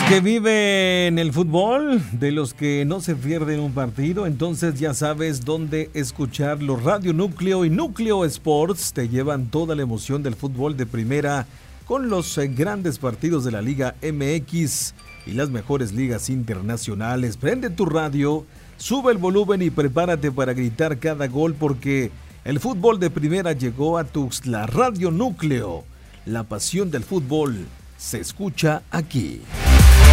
que viven el fútbol, de los que no se pierden un partido, entonces ya sabes dónde escucharlo. Radio Núcleo y Núcleo Sports te llevan toda la emoción del fútbol de primera con los grandes partidos de la Liga MX y las mejores ligas internacionales. Prende tu radio, sube el volumen y prepárate para gritar cada gol porque el fútbol de primera llegó a Tuxtla. Radio Núcleo, la pasión del fútbol se escucha aquí.